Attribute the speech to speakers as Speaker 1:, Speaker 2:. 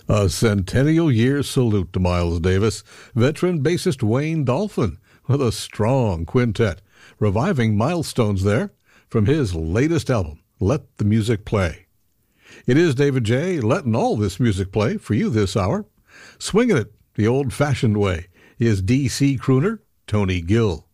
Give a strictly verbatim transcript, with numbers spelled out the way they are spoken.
Speaker 1: A centennial year salute to Miles Davis, veteran bassist Wayne Dolphin with a strong quintet, reviving milestones there from his latest album, Let the Music Play. It is David J. letting all this music play for you this hour. Swinging it the old-fashioned way is D C crooner Tony Gill.